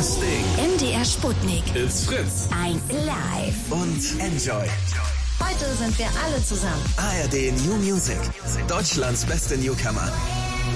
Das Ding. MDR Sputnik. It's Fritz. 1 Live. Und Enjoy. Heute sind wir alle zusammen. ARD New Music. Deutschlands beste Newcomer.